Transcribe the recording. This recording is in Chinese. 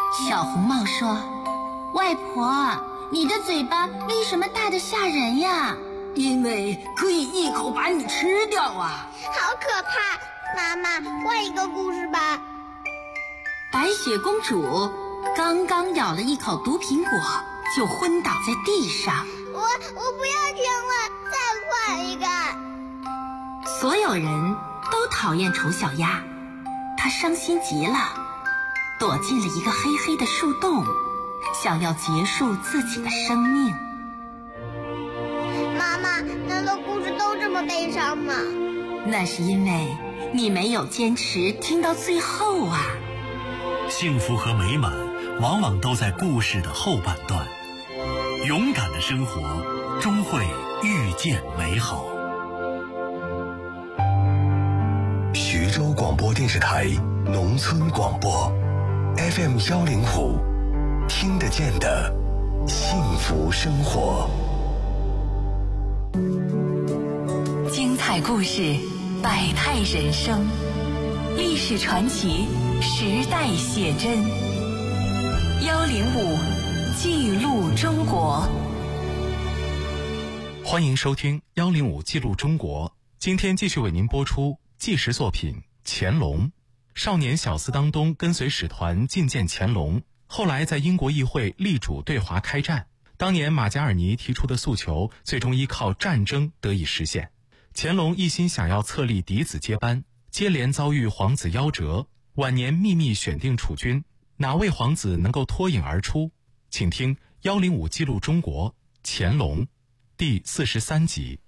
小红帽说：“外婆，你的嘴巴为什么大得吓人呀？” 因为可以一口把你吃掉啊！ 好可怕！妈妈，换一个故事吧。 白雪公主刚刚咬了一口毒苹果，就昏倒在地上。 我不要听了，再换一个。 所有人都讨厌丑小鸭，她伤心极了，躲进了一个黑黑的树洞，想要结束自己的生命。 妈妈，难道故事都这么悲伤吗？ 那是因为你没有坚持听到最后啊。 幸福和美满往往都在故事的后半段，勇敢的生活终会遇见美好。 徐州广播电视台农村广播 FM105，听得见的幸福生活。 精彩故事，百态人生，历史传奇，时代写真。105记录中国。 欢迎收听105记录中国。今天继续为您播出纪实作品《乾隆》。少年小司当东跟随使团觐见乾隆，后来在英国议会力主对华开战。当年马加尔尼提出的诉求，最终依靠战争得以实现。乾隆一心想要册立嫡子接班，接连遭遇皇子夭折，晚年秘密选定储君，哪位皇子能够脱颖而出？请听105记录中国乾隆第43集。